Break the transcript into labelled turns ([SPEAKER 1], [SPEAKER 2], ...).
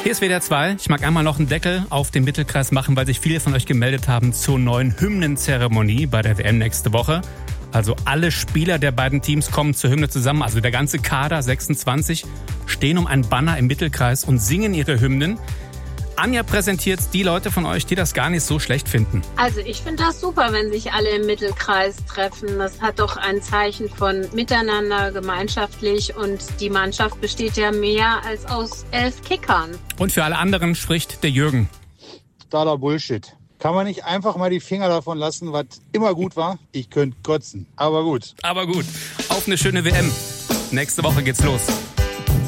[SPEAKER 1] Hier ist WDR 2. Ich mag einmal noch einen Deckel auf den Mittelkreis machen, weil sich viele von euch gemeldet haben zur neuen Hymnenzeremonie bei der WM nächste Woche. Also alle Spieler der beiden Teams kommen zur Hymne zusammen, also der ganze Kader, 26, stehen um einen Banner im Mittelkreis und singen ihre Hymnen. Anja präsentiert die Leute von euch, die das gar nicht so schlecht finden.
[SPEAKER 2] Also ich finde das super, wenn sich alle im Mittelkreis treffen. Das hat doch ein Zeichen von Miteinander, gemeinschaftlich, und die Mannschaft besteht ja mehr als aus 11 Kickern.
[SPEAKER 1] Und für alle anderen spricht der Jürgen.
[SPEAKER 3] Totaler Bullshit. Kann man nicht einfach mal die Finger davon lassen, was immer gut war? Ich könnte kotzen, aber gut.
[SPEAKER 1] Aber gut, auf eine schöne WM. Nächste Woche geht's los.